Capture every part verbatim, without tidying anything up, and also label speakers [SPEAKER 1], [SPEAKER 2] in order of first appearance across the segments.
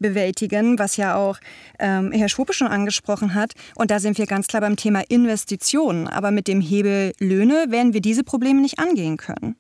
[SPEAKER 1] bewältigen, was ja auch ähm, Herr Schwope schon angesprochen hat. Und da sind wir ganz klar beim Thema Investitionen. Aber mit dem Hebel Löhne werden wir diese Probleme nicht angehen können.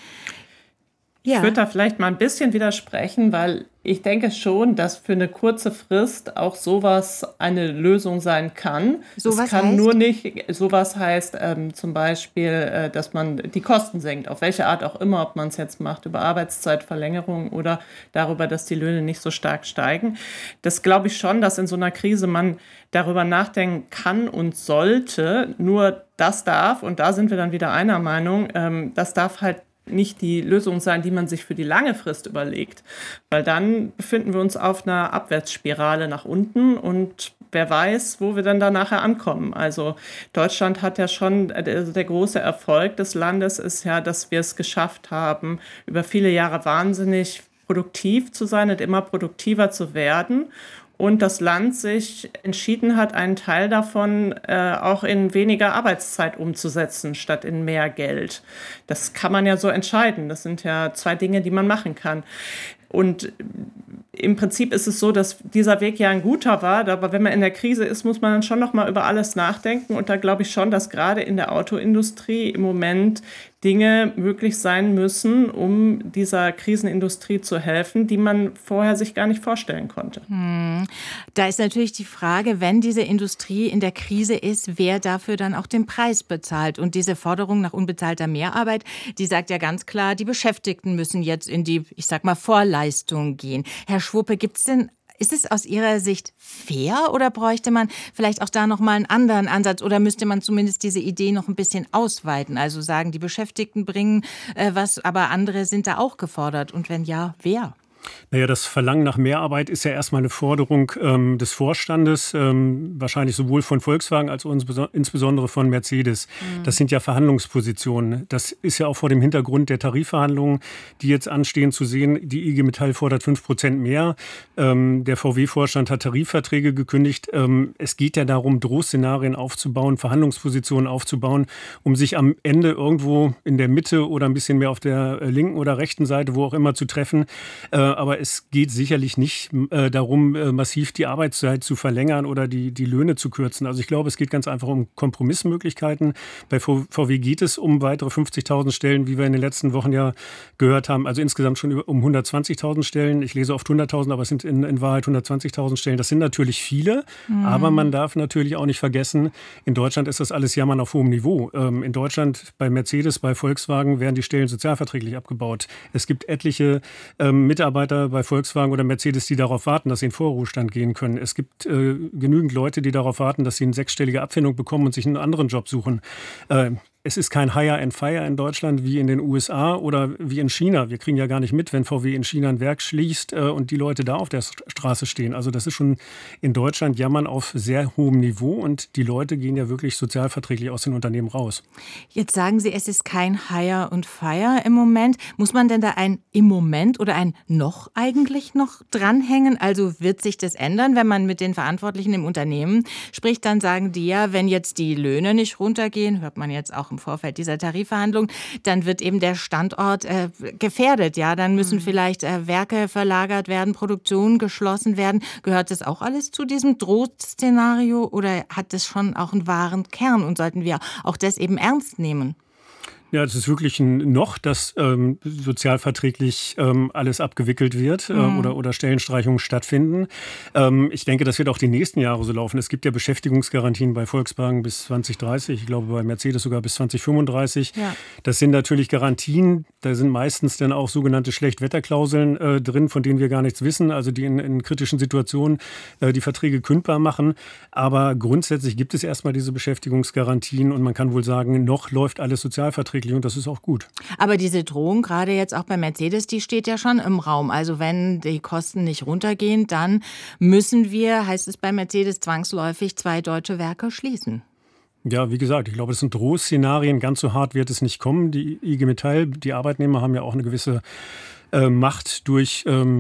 [SPEAKER 2] Ja. Ich würde da vielleicht mal ein bisschen widersprechen, weil ich denke schon, dass für eine kurze Frist auch sowas eine Lösung sein kann.
[SPEAKER 1] Sowas
[SPEAKER 2] es kann
[SPEAKER 1] heißt?
[SPEAKER 2] nur nicht, sowas heißt ähm, zum Beispiel, äh, dass man die Kosten senkt, auf welche Art auch immer, ob man es jetzt macht über Arbeitszeitverlängerung oder darüber, dass die Löhne nicht so stark steigen. Das glaube ich schon, dass in so einer Krise man darüber nachdenken kann und sollte. Nur das darf, und da sind wir dann wieder einer Meinung, ähm, das darf halt nicht die Lösung sein, die man sich für die lange Frist überlegt. Weil dann befinden wir uns auf einer Abwärtsspirale nach unten und wer weiß, wo wir dann da nachher ankommen. Also Deutschland hat ja schon, also der große Erfolg des Landes ist ja, dass wir es geschafft haben, über viele Jahre wahnsinnig produktiv zu sein und immer produktiver zu werden. Und das Land sich entschieden hat, einen Teil davon äh, auch in weniger Arbeitszeit umzusetzen, statt in mehr Geld. Das kann man ja so entscheiden. Das sind ja zwei Dinge, die man machen kann. Und im Prinzip ist es so, dass dieser Weg ja ein guter war, aber wenn man in der Krise ist, muss man dann schon noch mal über alles nachdenken. Und da glaube ich schon, dass gerade in der Autoindustrie im Moment Dinge möglich sein müssen, um dieser Krisenindustrie zu helfen, die man vorher sich gar nicht vorstellen konnte.
[SPEAKER 3] Hm. Da ist natürlich die Frage, wenn diese Industrie in der Krise ist, wer dafür dann auch den Preis bezahlt. Und diese Forderung nach unbezahlter Mehrarbeit, die sagt ja ganz klar, die Beschäftigten müssen jetzt in die, ich sag mal, Vorleistung gehen. Herr Schwope, gibt's denn Ist es aus Ihrer Sicht fair oder bräuchte man vielleicht auch da noch mal einen anderen Ansatz oder müsste man zumindest diese Idee noch ein bisschen ausweiten? Also sagen, die Beschäftigten bringen äh, was, aber andere sind da auch gefordert. Und wenn ja, wer?
[SPEAKER 4] Naja, das Verlangen nach Mehrarbeit ist ja erstmal eine Forderung ähm, des Vorstandes, ähm, wahrscheinlich sowohl von Volkswagen als auch insbesondere von Mercedes. Mhm. Das sind ja Verhandlungspositionen. Das ist ja auch vor dem Hintergrund der Tarifverhandlungen, die jetzt anstehen, zu sehen. Die I G Metall fordert fünf Prozent mehr. Ähm, der V W-Vorstand hat Tarifverträge gekündigt. Ähm, es geht ja darum, Drohszenarien aufzubauen, Verhandlungspositionen aufzubauen, um sich am Ende irgendwo in der Mitte oder ein bisschen mehr auf der linken oder rechten Seite, wo auch immer, zu treffen. Äh, aber es geht sicherlich nicht äh, darum, äh, massiv die Arbeitszeit zu verlängern oder die, die Löhne zu kürzen. Also ich glaube, es geht ganz einfach um Kompromissmöglichkeiten. Bei V W geht es um weitere fünfzigtausend Stellen, wie wir in den letzten Wochen ja gehört haben. Also insgesamt schon um hundertzwanzigtausend Stellen. Ich lese oft hunderttausend, aber es sind in, in Wahrheit hundertzwanzigtausend Stellen. Das sind natürlich viele, mhm. aber man darf natürlich auch nicht vergessen, in Deutschland ist das alles Jammern auf hohem Niveau. Ähm, in Deutschland bei Mercedes, bei Volkswagen werden die Stellen sozialverträglich abgebaut. Es gibt etliche ähm, Mitarbeiter bei Volkswagen oder Mercedes, die darauf warten, dass sie in Vorruhestand gehen können. Es gibt äh, genügend Leute, die darauf warten, dass sie eine sechsstellige Abfindung bekommen und sich einen anderen Job suchen. Äh, Es ist kein Hire and Fire in Deutschland wie in den U S A oder wie in China. Wir kriegen ja gar nicht mit, wenn V W in China ein Werk schließt äh, und die Leute da auf der Straße stehen. Also das ist schon in Deutschland Jammern auf sehr hohem Niveau und die Leute gehen ja wirklich sozialverträglich aus den Unternehmen raus.
[SPEAKER 3] Jetzt sagen Sie, es ist kein Hire and Fire im Moment. Muss man denn da ein im Moment oder ein noch eigentlich noch dranhängen? Also wird sich das ändern, wenn man mit den Verantwortlichen im Unternehmen spricht? Dann sagen die ja, wenn jetzt die Löhne nicht runtergehen, hört man jetzt auch im Vorfeld dieser Tarifverhandlungen, dann wird eben der Standort äh, gefährdet. Ja, dann müssen mhm. vielleicht äh, Werke verlagert werden, Produktionen geschlossen werden. Gehört das auch alles zu diesem Drohszenario oder hat das schon auch einen wahren Kern und sollten wir auch das eben ernst nehmen?
[SPEAKER 4] Ja, es ist wirklich ein Noch, dass ähm, sozialverträglich ähm, alles abgewickelt wird äh, mhm. oder, oder Stellenstreichungen stattfinden. Ähm, ich denke, das wird auch die nächsten Jahre so laufen. Es gibt ja Beschäftigungsgarantien bei Volkswagen bis zwanzig dreißig, ich glaube bei Mercedes sogar bis zwanzig fünfunddreißig. Ja. Das sind natürlich Garantien, da sind meistens dann auch sogenannte Schlechtwetterklauseln äh, drin, von denen wir gar nichts wissen, also die in, in kritischen Situationen äh, die Verträge kündbar machen. Aber grundsätzlich gibt es erstmal diese Beschäftigungsgarantien und man kann wohl sagen, noch läuft alles sozialverträglich. Und das ist auch gut.
[SPEAKER 3] Aber diese Drohung, gerade jetzt auch bei Mercedes, die steht ja schon im Raum. Also wenn die Kosten nicht runtergehen, dann müssen wir, heißt es bei Mercedes, zwangsläufig zwei deutsche Werke schließen.
[SPEAKER 4] Ja, wie gesagt, ich glaube, das sind Drohszenarien. Ganz so hart wird es nicht kommen. Die I G Metall, die Arbeitnehmer haben ja auch eine gewisse äh, Macht durch ähm,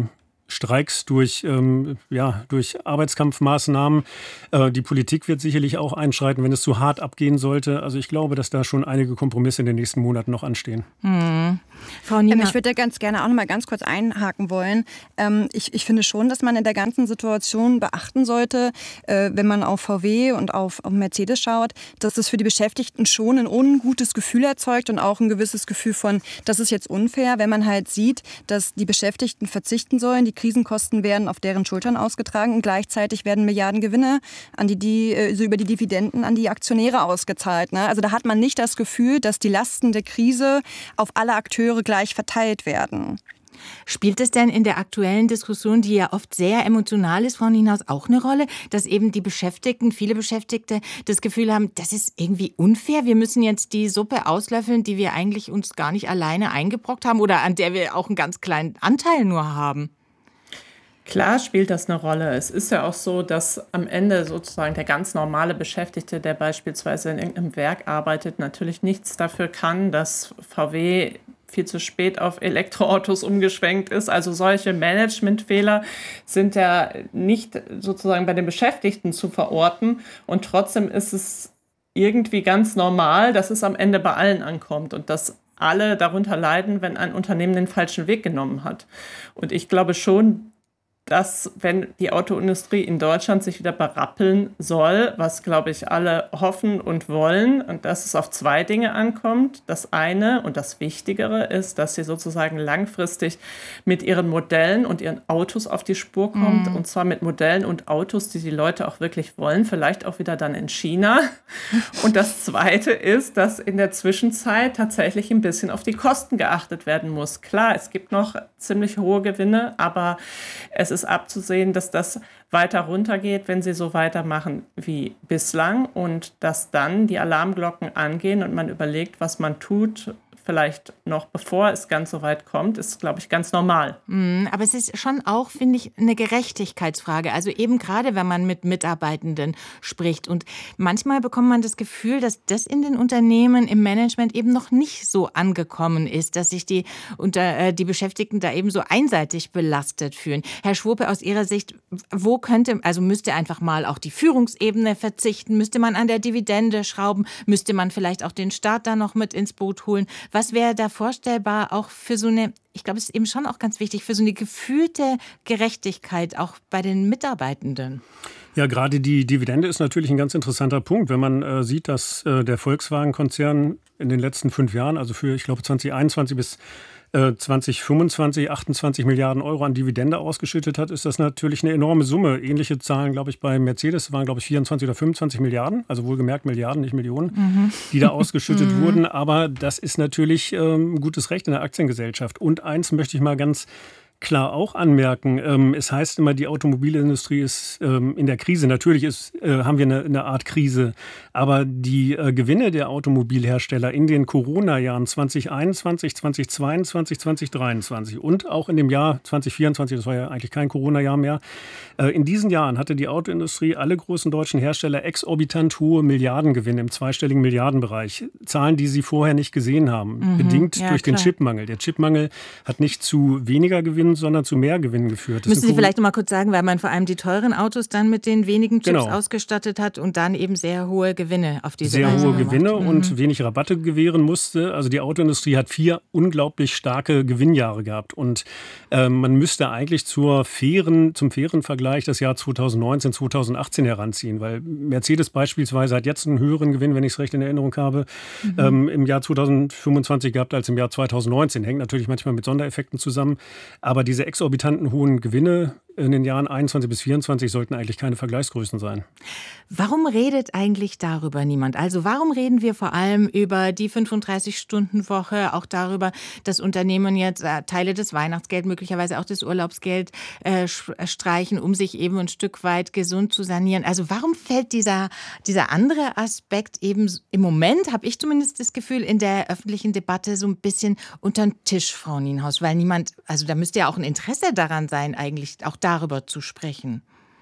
[SPEAKER 4] Streiks, durch, ähm, ja, durch Arbeitskampfmaßnahmen. Äh, die Politik wird sicherlich auch einschreiten, wenn es zu hart abgehen sollte. Also ich glaube, dass da schon einige Kompromisse in den nächsten Monaten noch anstehen.
[SPEAKER 1] Hm. Frau Niemann. Ich würde da ganz gerne auch noch mal ganz kurz einhaken wollen. Ähm, ich, ich finde schon, dass man in der ganzen Situation beachten sollte, äh, wenn man auf V W und auf, auf Mercedes schaut, dass es für die Beschäftigten schon ein ungutes Gefühl erzeugt und auch ein gewisses Gefühl von, das ist jetzt unfair, wenn man halt sieht, dass die Beschäftigten verzichten sollen, die Krisenkosten werden auf deren Schultern ausgetragen und gleichzeitig werden Milliarden Gewinne an die, die, so über die Dividenden an die Aktionäre ausgezahlt. Ne? Also da hat man nicht das Gefühl, dass die Lasten der Krise auf alle Akteure gleich verteilt werden.
[SPEAKER 3] Spielt es denn in der aktuellen Diskussion, die ja oft sehr emotional ist, Frau Nienhaus, auch eine Rolle, dass eben die Beschäftigten, viele Beschäftigte das Gefühl haben, das ist irgendwie unfair, wir müssen jetzt die Suppe auslöffeln, die wir eigentlich uns gar nicht alleine eingebrockt haben oder an der wir auch einen ganz kleinen Anteil nur haben?
[SPEAKER 2] Klar spielt das eine Rolle. Es ist ja auch so, dass am Ende sozusagen der ganz normale Beschäftigte, der beispielsweise in irgendeinem Werk arbeitet, natürlich nichts dafür kann, dass V W viel zu spät auf Elektroautos umgeschwenkt ist. Also solche Managementfehler sind ja nicht sozusagen bei den Beschäftigten zu verorten. Und trotzdem ist es irgendwie ganz normal, dass es am Ende bei allen ankommt und dass alle darunter leiden, wenn ein Unternehmen den falschen Weg genommen hat. Und ich glaube schon, dass, wenn die Autoindustrie in Deutschland sich wieder berappeln soll, was, glaube ich, alle hoffen und wollen, und dass es auf zwei Dinge ankommt. Das eine und das Wichtigere ist, dass sie sozusagen langfristig mit ihren Modellen und ihren Autos auf die Spur kommt, mm. und zwar mit Modellen und Autos, die die Leute auch wirklich wollen, vielleicht auch wieder dann in China. Und das Zweite ist, dass in der Zwischenzeit tatsächlich ein bisschen auf die Kosten geachtet werden muss. Klar, es gibt noch ziemlich hohe Gewinne, aber es ist ist abzusehen, dass das weiter runtergeht, wenn sie so weitermachen wie bislang und dass dann die Alarmglocken angehen und man überlegt, was man tut, vielleicht noch bevor es ganz so weit kommt, ist, glaube ich, ganz normal.
[SPEAKER 3] Mm, aber es ist schon auch, finde ich, eine Gerechtigkeitsfrage. Also eben gerade, wenn man mit Mitarbeitenden spricht. Und manchmal bekommt man das Gefühl, dass das in den Unternehmen, im Management eben noch nicht so angekommen ist, dass sich die, unter, äh, die Beschäftigten da eben so einseitig belastet fühlen. Herr Schwope, aus Ihrer Sicht, wo könnte, also müsste einfach mal auch die Führungsebene verzichten? Müsste man an der Dividende schrauben? Müsste man vielleicht auch den Staat da noch mit ins Boot holen? Was wäre da vorstellbar auch für so eine, ich glaube, es ist eben schon auch ganz wichtig, für so eine gefühlte Gerechtigkeit auch bei den Mitarbeitenden?
[SPEAKER 4] Ja, gerade die Dividende ist natürlich ein ganz interessanter Punkt. Wenn man äh, sieht, dass äh, der Volkswagen-Konzern in den letzten fünf Jahren, also für, ich glaube, zwanzig einundzwanzig bis zwanzig fünfundzwanzig achtundzwanzig Milliarden Euro an Dividende ausgeschüttet hat, ist das natürlich eine enorme Summe. Ähnliche Zahlen, glaube ich, bei Mercedes waren, glaube ich, vierundzwanzig oder fünfundzwanzig Milliarden, also wohlgemerkt Milliarden, nicht Millionen, mhm. die da ausgeschüttet mhm. wurden. Aber das ist natürlich ähm, gutes Recht in der Aktiengesellschaft. Und eins möchte ich mal ganz klar auch anmerken. Ähm, es heißt immer, die Automobilindustrie ist ähm, in der Krise. Natürlich ist, äh, haben wir eine, eine Art Krise. Aber die äh, Gewinne der Automobilhersteller in den Corona-Jahren zwanzig einundzwanzig, zwanzig zweiundzwanzig, zwanzig dreiundzwanzig und auch in dem Jahr zwanzig vierundzwanzig, das war ja eigentlich kein Corona-Jahr mehr, äh, in diesen Jahren hatte die Autoindustrie, alle großen deutschen Hersteller, exorbitant hohe Milliardengewinne im zweistelligen Milliardenbereich. Zahlen, die sie vorher nicht gesehen haben. Mhm, bedingt ja, durch klar. den Chipmangel. Der Chipmangel hat nicht zu weniger Gewinnen, sondern zu mehr Gewinn geführt. Das
[SPEAKER 3] Müssen Sie vielleicht noch mal kurz sagen, weil man vor allem die teuren Autos dann mit den wenigen Chips genau. ausgestattet hat und dann eben sehr hohe Gewinne auf diese
[SPEAKER 4] Sehr
[SPEAKER 3] Weise
[SPEAKER 4] hohe
[SPEAKER 3] gemacht.
[SPEAKER 4] Gewinne
[SPEAKER 3] mhm.
[SPEAKER 4] und wenig Rabatte gewähren musste. Also die Autoindustrie hat vier unglaublich starke Gewinnjahre gehabt und äh, man müsste eigentlich zur fairen, zum fairen Vergleich das Jahr zweitausendneunzehn, zweitausendachtzehn heranziehen, weil Mercedes beispielsweise hat jetzt einen höheren Gewinn, wenn ich es recht in Erinnerung habe, mhm. ähm, im Jahr zweitausendfünfundzwanzig gehabt als im Jahr zweitausendneunzehn. Hängt natürlich manchmal mit Sondereffekten zusammen, aber diese exorbitanten hohen Gewinne in den Jahren einundzwanzig bis vierundzwanzig sollten eigentlich keine Vergleichsgrößen sein.
[SPEAKER 3] Warum redet eigentlich darüber niemand? Also warum reden wir vor allem über die fünfunddreißig-Stunden-Woche, auch darüber, dass Unternehmen jetzt äh, Teile des Weihnachtsgelds, möglicherweise auch des Urlaubsgeld äh, streichen, um sich eben ein Stück weit gesund zu sanieren? Also warum fällt dieser, dieser andere Aspekt eben im Moment, habe ich zumindest das Gefühl, in der öffentlichen Debatte so ein bisschen unter den Tisch, Frau Nienhaus? Weil niemand, also da müsste ja auch ein Interesse daran sein, eigentlich auch darüber zu sprechen.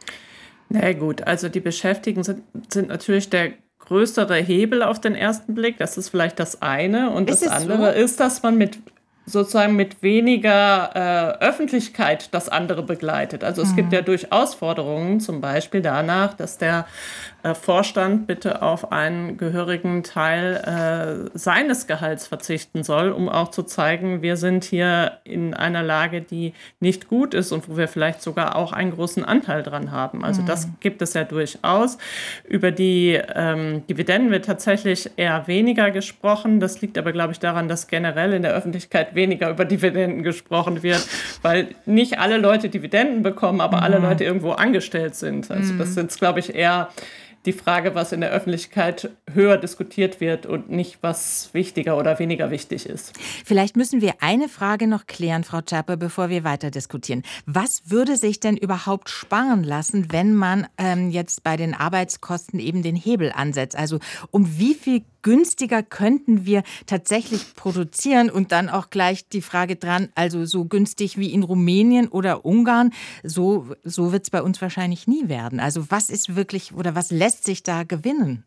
[SPEAKER 2] Na gut, also die Beschäftigten sind, sind natürlich der größere Hebel auf den ersten Blick. Das ist vielleicht das eine. Und ist das andere so? ist, dass man mit sozusagen mit weniger äh, Öffentlichkeit das andere begleitet. Also es mhm. gibt ja durchaus Forderungen, zum Beispiel danach, dass der äh, Vorstand bitte auf einen gehörigen Teil äh, seines Gehalts verzichten soll, um auch zu zeigen, wir sind hier in einer Lage, die nicht gut ist und wo wir vielleicht sogar auch einen großen Anteil dran haben. Also mhm. das gibt es ja durchaus. Über die ähm, Dividenden wird tatsächlich eher weniger gesprochen. Das liegt aber, glaube ich, daran, dass generell in der Öffentlichkeit weniger über Dividenden gesprochen wird, weil nicht alle Leute Dividenden bekommen, aber mhm. alle Leute irgendwo angestellt sind. Also das sind, glaube ich, eher die Frage, was in der Öffentlichkeit höher diskutiert wird und nicht, was wichtiger oder weniger wichtig ist.
[SPEAKER 3] Vielleicht müssen wir eine Frage noch klären, Frau Zschäpe, bevor wir weiter diskutieren. Was würde sich denn überhaupt sparen lassen, wenn man ähm, jetzt bei den Arbeitskosten eben den Hebel ansetzt? Also um wie viel günstiger könnten wir tatsächlich produzieren? Und dann auch gleich die Frage dran, also so günstig wie in Rumänien oder Ungarn, so, so wird es bei uns wahrscheinlich nie werden. Also was ist wirklich oder was lässt sich da gewinnen?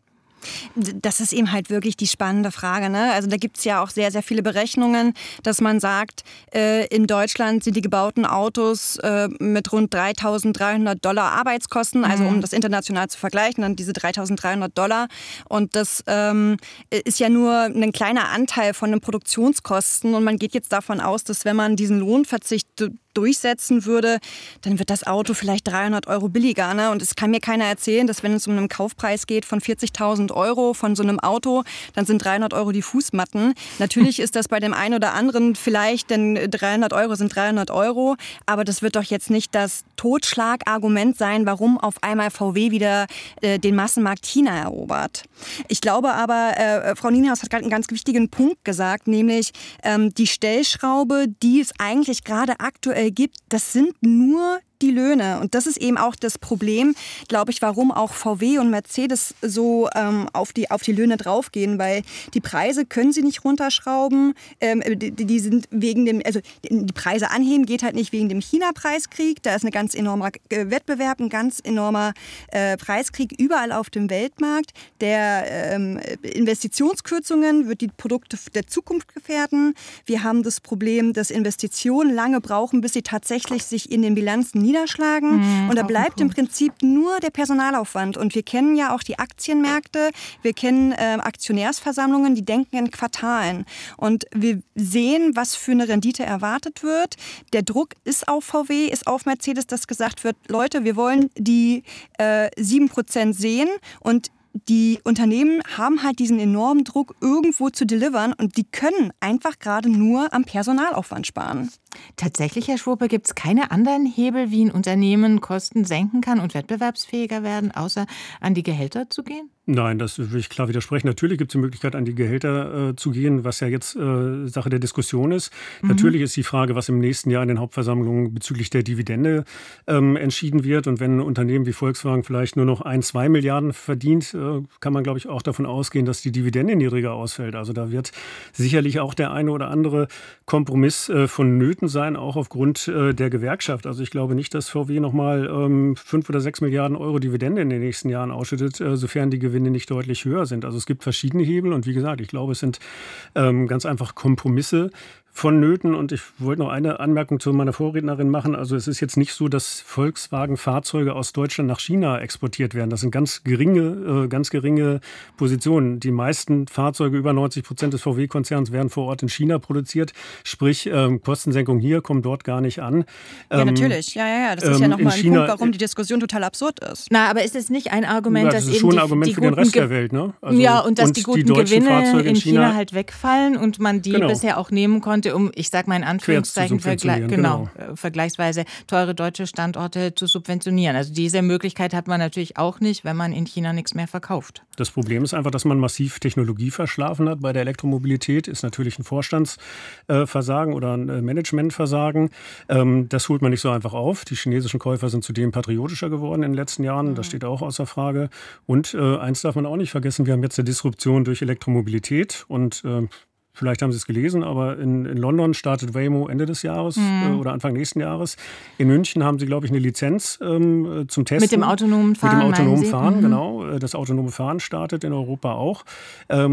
[SPEAKER 1] Das ist eben halt wirklich die spannende Frage, ne? Also da gibt es ja auch sehr, sehr viele Berechnungen, dass man sagt, äh, in Deutschland sind die gebauten Autos äh, mit rund dreitausenddreihundert Dollar Arbeitskosten, also um das international zu vergleichen, dann diese dreitausenddreihundert Dollar. Und das ähm, ist ja nur ein kleiner Anteil von den Produktionskosten. Und man geht jetzt davon aus, dass wenn man diesen Lohnverzicht durchsetzen würde, dann wird das Auto vielleicht dreihundert Euro billiger. Ne? Und es kann mir keiner erzählen, dass wenn es um einen Kaufpreis geht von vierzigtausend Euro von so einem Auto, dann sind dreihundert Euro die Fußmatten. Natürlich ist das bei dem einen oder anderen vielleicht, denn dreihundert Euro sind dreihundert Euro, aber das wird doch jetzt nicht das Totschlagargument sein, warum auf einmal V W wieder äh, den Massenmarkt China erobert. Ich glaube aber, äh, Frau Nienhaus hat gerade einen ganz wichtigen Punkt gesagt, nämlich ähm, die Stellschraube, die es eigentlich gerade aktuell gibt, das sind nur die Löhne. Und das ist eben auch das Problem, glaube ich, warum auch V W und Mercedes so ähm, auf die, auf die Löhne draufgehen, weil die Preise können sie nicht runterschrauben. Ähm, die, die sind wegen dem, also die Preise anheben geht halt nicht wegen dem China-Preiskrieg. Da ist ein ganz enormer Wettbewerb, ein ganz enormer äh, Preiskrieg überall auf dem Weltmarkt. Der ähm, Investitionskürzungen wird die Produkte der Zukunft gefährden. Wir haben das Problem, dass Investitionen lange brauchen, bis sie tatsächlich sich in den Bilanzen niederschlagen. Mhm, und da bleibt im Prinzip nur der Personalaufwand. Und wir kennen ja auch die Aktienmärkte, wir kennen äh, Aktionärsversammlungen, die denken in Quartalen. Und wir sehen, was für eine Rendite erwartet wird. Der Druck ist auf V W, ist auf Mercedes, dass gesagt wird, Leute, wir wollen die äh, sieben Prozent sehen und die Unternehmen haben halt diesen enormen Druck, irgendwo zu delivern und die können einfach gerade nur am Personalaufwand sparen.
[SPEAKER 3] Tatsächlich, Herr Schwope, gibt es keine anderen Hebel, wie ein Unternehmen Kosten senken kann und wettbewerbsfähiger werden, außer an die Gehälter zu gehen?
[SPEAKER 4] Nein, das will ich klar widersprechen. Natürlich gibt es die Möglichkeit, an die Gehälter äh, zu gehen, was ja jetzt äh, Sache der Diskussion ist. Mhm. Natürlich ist die Frage, was im nächsten Jahr in den Hauptversammlungen bezüglich der Dividende ähm, entschieden wird. Und wenn ein Unternehmen wie Volkswagen vielleicht nur noch ein, zwei Milliarden verdient, äh, kann man, glaube ich, auch davon ausgehen, dass die Dividende niedriger ausfällt. Also da wird sicherlich auch der eine oder andere Kompromiss äh, vonnöten sein, auch aufgrund äh, der Gewerkschaft. Also ich glaube nicht, dass V W nochmal ähm, fünf oder sechs Milliarden Euro Dividende in den nächsten Jahren ausschüttet, äh, sofern die Gewinne nicht deutlich höher sind. Also es gibt verschiedene Hebel und wie gesagt, ich glaube, es sind ähm, ganz einfach Kompromisse vonnöten. Und ich wollte noch eine Anmerkung zu meiner Vorrednerin machen. Also es ist jetzt nicht so, dass Volkswagen-Fahrzeuge aus Deutschland nach China exportiert werden. Das sind ganz geringe, äh, ganz geringe Positionen. Die meisten Fahrzeuge, über neunzig Prozent des V W-Konzerns, werden vor Ort in China produziert. Sprich, ähm, Kostensenkung hier kommt dort gar nicht an.
[SPEAKER 1] Ja, ähm, natürlich. Ja, ja, ja. Das ist ähm, ja nochmal ein China, Punkt, warum die Diskussion total absurd ist.
[SPEAKER 3] Na, aber ist es nicht ein Argument,
[SPEAKER 4] ja,
[SPEAKER 3] das,
[SPEAKER 4] das ist
[SPEAKER 3] eben
[SPEAKER 4] schon
[SPEAKER 3] die,
[SPEAKER 4] ein Argument
[SPEAKER 3] die
[SPEAKER 4] für den Rest der Welt, ne?
[SPEAKER 3] Also, ja, und dass und die guten
[SPEAKER 4] die
[SPEAKER 3] Gewinne in China,
[SPEAKER 4] China
[SPEAKER 3] halt wegfallen und man die genau. bisher auch nehmen konnte, um, ich sag mal in Anführungszeichen, vergle- genau, genau. vergleichsweise teure deutsche Standorte zu subventionieren. Also diese Möglichkeit hat man natürlich auch nicht, wenn man in China nichts mehr verkauft.
[SPEAKER 4] Das Problem ist einfach, dass man massiv Technologie verschlafen hat. Bei der Elektromobilität ist natürlich ein Vorstandsversagen oder ein Managementversagen. Das holt man nicht so einfach auf. Die chinesischen Käufer sind zudem patriotischer geworden in den letzten Jahren. Das steht auch außer Frage. Und äh, eins darf man auch nicht vergessen, wir haben jetzt eine Disruption durch Elektromobilität und äh, vielleicht haben Sie es gelesen, aber in, in London startet Waymo Ende des Jahres mhm. äh, oder Anfang nächsten Jahres. In München haben Sie, glaube ich, eine Lizenz ähm, zum Testen.
[SPEAKER 3] Mit dem autonomen Fahren,
[SPEAKER 4] Mit dem autonomen
[SPEAKER 3] meinen Sie?
[SPEAKER 4] Fahren,
[SPEAKER 3] mhm.
[SPEAKER 4] genau. Das autonome Fahren startet in Europa auch. Ähm,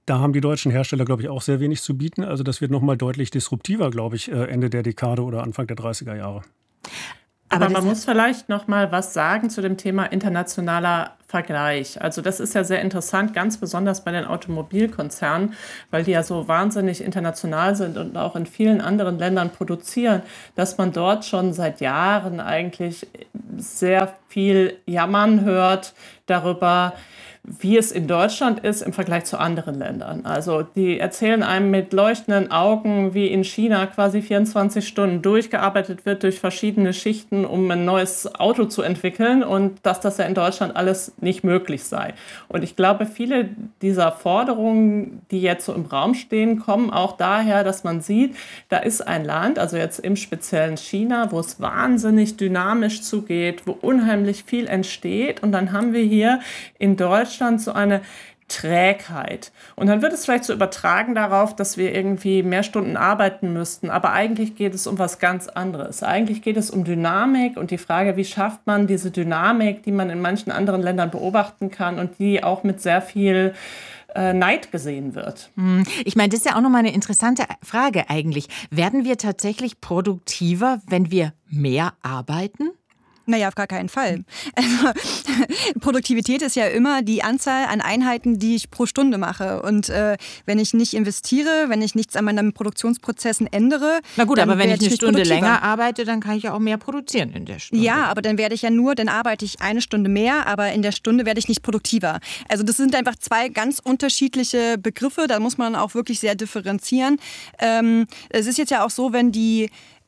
[SPEAKER 4] da haben die deutschen Hersteller, glaube ich, auch sehr wenig zu bieten. Also das wird nochmal deutlich disruptiver, glaube ich, Ende der Dekade oder Anfang der dreißiger Jahre.
[SPEAKER 2] Aber, Aber man muss vielleicht noch mal was sagen zu dem Thema internationaler Vergleich. Also das ist ja sehr interessant, ganz besonders bei den Automobilkonzernen, weil die ja so wahnsinnig international sind und auch in vielen anderen Ländern produzieren, dass man dort schon seit Jahren eigentlich sehr viel Jammern hört darüber, wie es in Deutschland ist im Vergleich zu anderen Ländern. Also die erzählen einem mit leuchtenden Augen, wie in China quasi vierundzwanzig Stunden durchgearbeitet wird durch verschiedene Schichten, um ein neues Auto zu entwickeln und dass das ja in Deutschland alles nicht möglich sei. Und ich glaube, viele dieser Forderungen, die jetzt so im Raum stehen, kommen auch daher, dass man sieht, da ist ein Land, also jetzt im speziellen China, wo es wahnsinnig dynamisch zugeht, wo unheimlich viel entsteht. Und dann haben wir hier in Deutschland so eine Trägheit. Und dann wird es vielleicht so übertragen darauf, dass wir irgendwie mehr Stunden arbeiten müssten. Aber eigentlich geht es um was ganz anderes. Eigentlich geht es um Dynamik und die Frage, wie schafft man diese Dynamik, die man in manchen anderen Ländern beobachten kann und die auch mit sehr viel äh, Neid gesehen wird.
[SPEAKER 3] Ich meine, das ist ja auch nochmal eine interessante Frage eigentlich. Werden wir tatsächlich produktiver, wenn wir mehr arbeiten?
[SPEAKER 1] Naja, auf gar keinen Fall. Also, Produktivität ist ja immer die Anzahl an Einheiten, die ich pro Stunde mache. Und äh, wenn ich nicht investiere, wenn ich nichts an meinen Produktionsprozessen ändere.
[SPEAKER 3] Na gut, aber wenn ich eine Stunde länger arbeite, dann kann ich ja auch mehr produzieren in der Stunde.
[SPEAKER 1] Ja, aber dann werde ich ja nur, dann arbeite ich eine Stunde mehr, aber in der Stunde werde ich nicht produktiver. Also das sind einfach zwei ganz unterschiedliche Begriffe. Da muss man auch wirklich sehr differenzieren. Ähm, es ist jetzt ja auch so, wenn die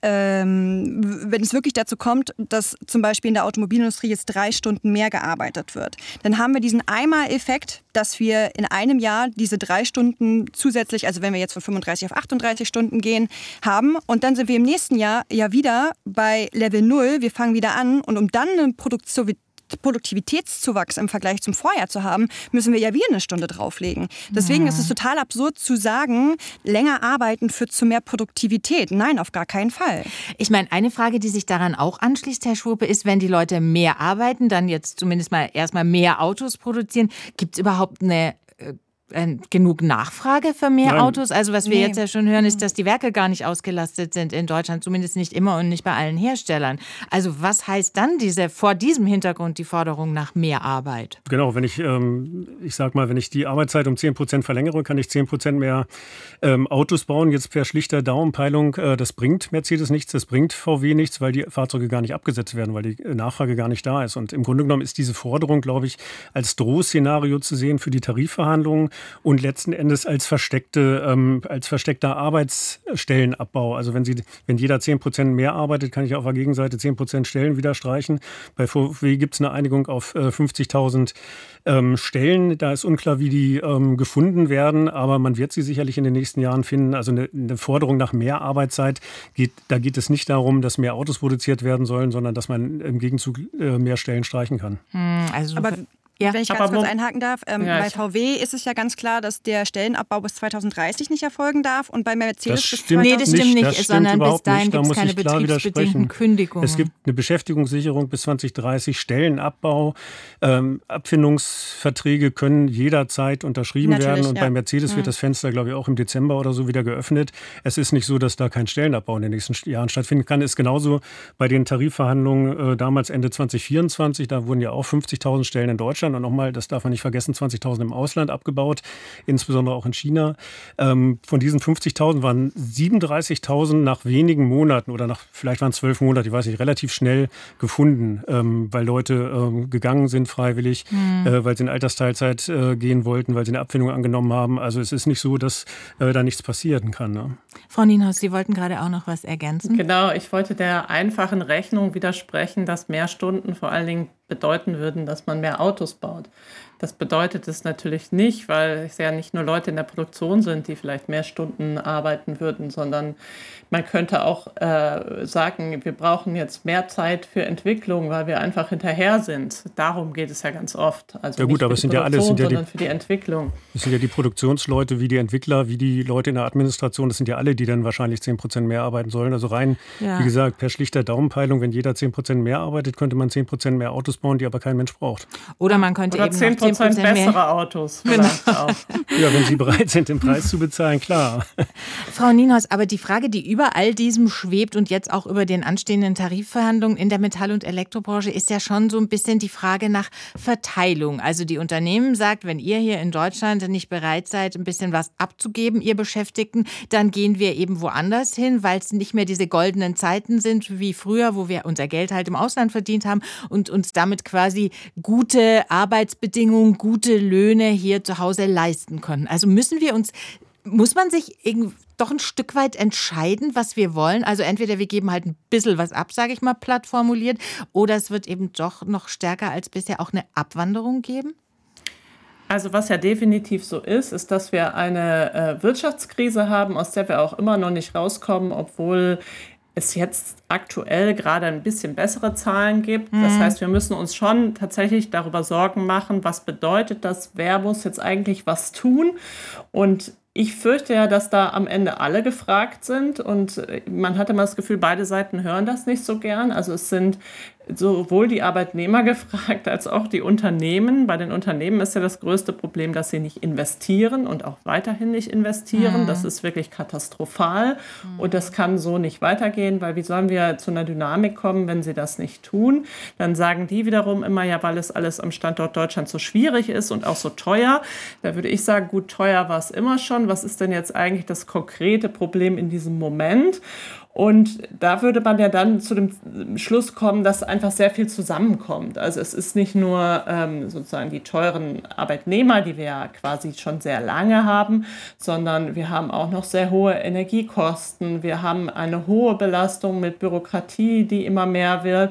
[SPEAKER 1] Ähm, wenn es wirklich dazu kommt, dass zum Beispiel in der Automobilindustrie jetzt drei Stunden mehr gearbeitet wird, dann haben wir diesen Einmal-Effekt, dass wir in einem Jahr diese drei Stunden zusätzlich, also wenn wir jetzt von fünfunddreißig auf achtunddreißig Stunden gehen, haben und dann sind wir im nächsten Jahr ja wieder bei Level null, wir fangen wieder an und um dann eine Produktion Produktivitätszuwachs im Vergleich zum Vorjahr zu haben, müssen wir ja wieder eine Stunde drauflegen. Deswegen ja. ist es total absurd zu sagen, länger arbeiten führt zu mehr Produktivität. Nein, auf gar keinen Fall.
[SPEAKER 3] Ich meine, eine Frage, die sich daran auch anschließt, Herr Schwuppe, ist, wenn die Leute mehr arbeiten, dann jetzt zumindest mal erstmal mehr Autos produzieren, gibt es überhaupt eine äh, Äh, genug Nachfrage für mehr Nein. Autos? Also was wir nee. jetzt ja schon hören, ist, dass die Werke gar nicht ausgelastet sind in Deutschland, zumindest nicht immer und nicht bei allen Herstellern. Also was heißt dann diese vor diesem Hintergrund die Forderung nach mehr Arbeit?
[SPEAKER 4] Genau, wenn ich, ähm, ich sag mal, wenn ich die Arbeitszeit um zehn Prozent verlängere, kann ich zehn Prozent mehr ähm, Autos bauen. Jetzt per schlichter Daumenpeilung, äh, das bringt Mercedes nichts, das bringt V W nichts, weil die Fahrzeuge gar nicht abgesetzt werden, weil die Nachfrage gar nicht da ist. Und im Grunde genommen ist diese Forderung, glaube ich, als Drohszenario zu sehen für die Tarifverhandlungen und letzten Endes als versteckte, ähm, als versteckter Arbeitsstellenabbau. Also wenn Sie, wenn jeder zehn Prozent mehr arbeitet, kann ich auf der Gegenseite zehn Prozent Stellen wieder streichen. Bei V W gibt es eine Einigung auf äh, fünfzigtausend ähm, Stellen. Da ist unklar, wie die ähm, gefunden werden, aber man wird sie sicherlich in den nächsten Jahren finden. Also eine, eine Forderung nach mehr Arbeitszeit, geht, da geht es nicht darum, dass mehr Autos produziert werden sollen, sondern dass man im Gegenzug äh, mehr Stellen streichen kann.
[SPEAKER 3] Hm, also
[SPEAKER 1] aber Ja. Wenn ich ganz kurz einhaken darf, ähm, ja, bei V W ist es ja ganz klar, dass der Stellenabbau bis zweitausenddreißig nicht erfolgen darf und bei Mercedes
[SPEAKER 3] das
[SPEAKER 1] bis
[SPEAKER 3] stimmt Nee, das stimmt nicht,
[SPEAKER 4] das stimmt
[SPEAKER 3] sondern bis dahin
[SPEAKER 4] gibt
[SPEAKER 3] es keine betriebsbedingten Kündigungen.
[SPEAKER 4] Es gibt eine Beschäftigungssicherung bis zweitausenddreißig, Stellenabbau, ähm, Abfindungsverträge können jederzeit unterschrieben Natürlich, werden und ja. bei Mercedes mhm. wird das Fenster, glaube ich, auch im Dezember oder so wieder geöffnet. Es ist nicht so, dass da kein Stellenabbau in den nächsten Jahren stattfinden kann. Es ist genauso bei den Tarifverhandlungen äh, damals Ende zweitausendvierundzwanzig, da wurden ja auch fünfzigtausend Stellen in Deutschland und nochmal, das darf man nicht vergessen, zwanzigtausend im Ausland abgebaut, insbesondere auch in China. Ähm, von diesen fünfzigtausend waren siebenunddreißigtausend nach wenigen Monaten oder nach, vielleicht waren es zwölf Monate, ich weiß nicht, relativ schnell gefunden, ähm, weil Leute ähm, gegangen sind freiwillig, mhm. äh, weil sie in Altersteilzeit äh, gehen wollten, weil sie eine Abfindung angenommen haben. Also es ist nicht so, dass äh, da nichts passieren kann. Ne?
[SPEAKER 3] Frau Nienhaus, Sie wollten gerade auch noch was ergänzen.
[SPEAKER 2] Genau, ich wollte der einfachen Rechnung widersprechen, dass mehr Stunden vor allen Dingen bedeuten würden, dass man mehr Autos baut. Das bedeutet es natürlich nicht, weil es ja nicht nur Leute in der Produktion sind, die vielleicht mehr Stunden arbeiten würden, sondern man könnte auch äh, sagen, wir brauchen jetzt mehr Zeit für Entwicklung, weil wir einfach hinterher sind. Darum geht es ja ganz oft. Also
[SPEAKER 4] ja gut,
[SPEAKER 2] nicht
[SPEAKER 4] aber
[SPEAKER 2] für
[SPEAKER 4] es sind
[SPEAKER 2] die
[SPEAKER 4] ja alle, sind ja
[SPEAKER 2] sondern
[SPEAKER 4] die,
[SPEAKER 2] für die Entwicklung.
[SPEAKER 4] Es sind ja die Produktionsleute, wie die Entwickler, wie die Leute in der Administration. Das sind ja alle, die dann wahrscheinlich zehn Prozent mehr arbeiten sollen. Also rein, ja. wie gesagt, per schlichter Daumenpeilung, wenn jeder zehn Prozent mehr arbeitet, könnte man zehn Prozent mehr Autos Autos bauen, die aber kein Mensch braucht.
[SPEAKER 3] Oder man könnte
[SPEAKER 2] Oder
[SPEAKER 3] eben
[SPEAKER 2] zehn Prozent bessere
[SPEAKER 3] mehr.
[SPEAKER 2] Autos vielleicht auch.
[SPEAKER 4] Ja, wenn Sie bereit sind, den Preis zu bezahlen, klar.
[SPEAKER 3] Frau Nienhaus, aber die Frage, die über all diesem schwebt und jetzt auch über den anstehenden Tarifverhandlungen in der Metall- und Elektrobranche, ist ja schon so ein bisschen die Frage nach Verteilung. Also die Unternehmen sagt, wenn ihr hier in Deutschland nicht bereit seid, ein bisschen was abzugeben, ihr Beschäftigten, dann gehen wir eben woanders hin, weil es nicht mehr diese goldenen Zeiten sind wie früher, wo wir unser Geld halt im Ausland verdient haben und uns damit quasi gute Arbeitsbedingungen, gute Löhne hier zu Hause leisten können. Also müssen wir uns, muss man sich irgendwie doch ein Stück weit entscheiden, was wir wollen? Also entweder wir geben halt ein bisschen was ab, sage ich mal platt formuliert, oder es wird eben doch noch stärker als bisher auch eine Abwanderung geben?
[SPEAKER 2] Also was ja definitiv so ist, ist, dass wir eine äh, Wirtschaftskrise haben, aus der wir auch immer noch nicht rauskommen, obwohl es jetzt aktuell gerade ein bisschen bessere Zahlen gibt. Das heißt, wir müssen uns schon tatsächlich darüber Sorgen machen, was bedeutet das, wer muss jetzt eigentlich was tun? Und ich fürchte ja, dass da am Ende alle gefragt sind und man hat immer das Gefühl, beide Seiten hören das nicht so gern. Also es sind sowohl die Arbeitnehmer gefragt als auch die Unternehmen. Bei den Unternehmen ist ja das größte Problem, dass sie nicht investieren und auch weiterhin nicht investieren. Mhm. Das ist wirklich katastrophal mhm. und das kann so nicht weitergehen, weil wie sollen wir zu einer Dynamik kommen, wenn sie das nicht tun? Dann sagen die wiederum immer, ja, weil es alles am Standort Deutschland so schwierig ist und auch so teuer. Da würde ich sagen, gut, teuer war es immer schon. Was ist denn jetzt eigentlich das konkrete Problem in diesem Moment? Und da würde man ja dann zu dem Schluss kommen, dass einfach sehr viel zusammenkommt. Also es ist nicht nur ähm, sozusagen die teuren Arbeitnehmer, die wir ja quasi schon sehr lange haben, sondern wir haben auch noch sehr hohe Energiekosten. Wir haben eine hohe Belastung mit Bürokratie, die immer mehr wird.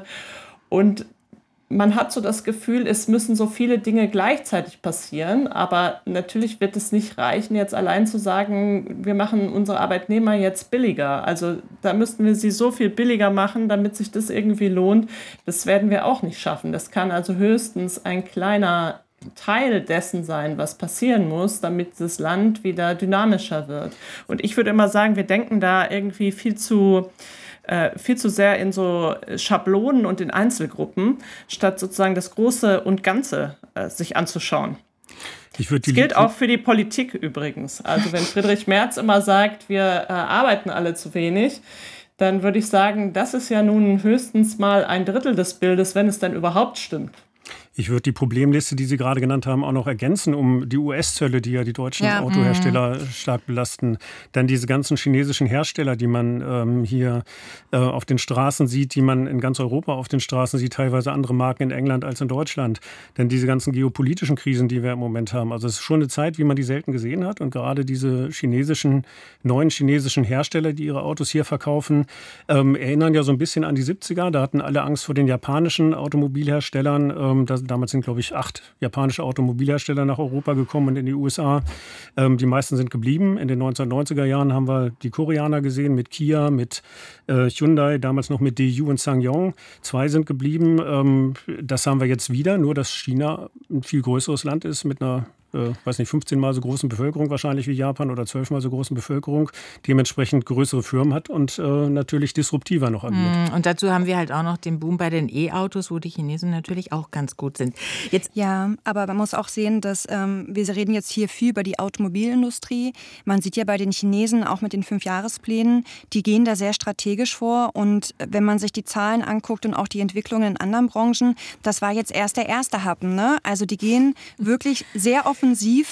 [SPEAKER 2] Und man hat so das Gefühl, es müssen so viele Dinge gleichzeitig passieren, aber natürlich wird es nicht reichen, jetzt allein zu sagen, wir machen unsere Arbeitnehmer jetzt billiger. Also da müssten wir sie so viel billiger machen, damit sich das irgendwie lohnt. Das werden wir auch nicht schaffen. Das kann also höchstens ein kleiner Teil dessen sein, was passieren muss, damit das Land wieder dynamischer wird. Und ich würde immer sagen, wir denken da irgendwie viel zu... Äh, viel zu sehr in so Schablonen und in Einzelgruppen, statt sozusagen das Große und Ganze äh, sich anzuschauen.
[SPEAKER 4] Ich würde die
[SPEAKER 2] das gilt auch für die Politik übrigens. Also wenn Friedrich Merz immer sagt, wir äh, arbeiten alle zu wenig, dann würde ich sagen, das ist ja nun höchstens mal ein Drittel des Bildes, wenn es dann überhaupt stimmt.
[SPEAKER 4] Ich würde die Problemliste, die Sie gerade genannt haben, auch noch ergänzen, um die U S-Zölle, die ja die deutschen ja. Autohersteller mhm. stark belasten. Dann diese ganzen chinesischen Hersteller, die man ähm, hier äh, auf den Straßen sieht, die man in ganz Europa auf den Straßen sieht, teilweise andere Marken in England als in Deutschland. Dann diese ganzen geopolitischen Krisen, die wir im Moment haben. Also es ist schon eine Zeit, wie man die selten gesehen hat. Und gerade diese chinesischen, neuen chinesischen Hersteller, die ihre Autos hier verkaufen, ähm, erinnern ja so ein bisschen an die siebziger. Da hatten alle Angst vor den japanischen Automobilherstellern. Ähm, da Damals sind, glaube ich, acht japanische Automobilhersteller nach Europa gekommen und in die U S A. Ähm, die meisten sind geblieben. In den neunzehnhundertneunziger Jahren haben wir die Koreaner gesehen mit Kia, mit äh, Hyundai, damals noch mit D U und SsangYong. Zwei sind geblieben. Ähm, das haben wir jetzt wieder, nur dass China ein viel größeres Land ist mit einer äh, weiß nicht, fünfzehn Mal so großen Bevölkerung wahrscheinlich wie Japan oder zwölf Mal so großen Bevölkerung, dementsprechend größere Firmen hat und äh, natürlich disruptiver noch agiert.
[SPEAKER 3] Und dazu haben wir halt auch noch den Boom bei den E-Autos, wo die Chinesen natürlich auch ganz gut sind.
[SPEAKER 1] Jetzt ja, aber man muss auch sehen, dass ähm, wir reden jetzt hier viel über die Automobilindustrie. Man sieht ja bei den Chinesen auch mit den Fünfjahresplänen, die gehen da sehr strategisch vor und wenn man sich die Zahlen anguckt und auch die Entwicklungen in anderen Branchen, das war jetzt erst der erste Happen, ne? Also die gehen wirklich sehr offensiv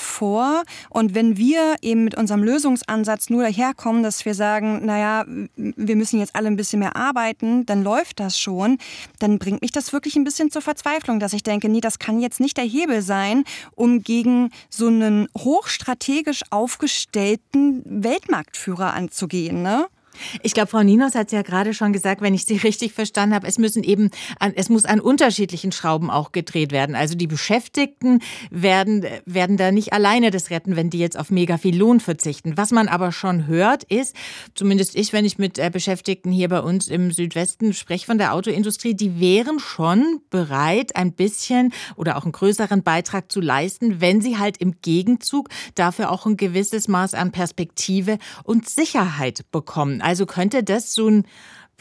[SPEAKER 1] vor und wenn wir eben mit unserem Lösungsansatz nur daherkommen, dass wir sagen, naja, wir müssen jetzt alle ein bisschen mehr arbeiten, dann läuft das schon, dann bringt mich das wirklich ein bisschen zur Verzweiflung, dass ich denke, nee, das kann jetzt nicht der Hebel sein, um gegen so einen hochstrategisch aufgestellten Weltmarktführer anzugehen, ne?
[SPEAKER 3] Ich glaube, Frau Nienhaus hat es ja gerade schon gesagt, wenn ich Sie richtig verstanden habe, es müssen eben an, es muss an unterschiedlichen Schrauben auch gedreht werden. Also die Beschäftigten werden, werden da nicht alleine das retten, wenn die jetzt auf mega viel Lohn verzichten. Was man aber schon hört, ist, zumindest ich, wenn ich mit Beschäftigten hier bei uns im Südwesten spreche von der Autoindustrie, die wären schon bereit, ein bisschen oder auch einen größeren Beitrag zu leisten, wenn sie halt im Gegenzug dafür auch ein gewisses Maß an Perspektive und Sicherheit bekommen. Also könnte das so ein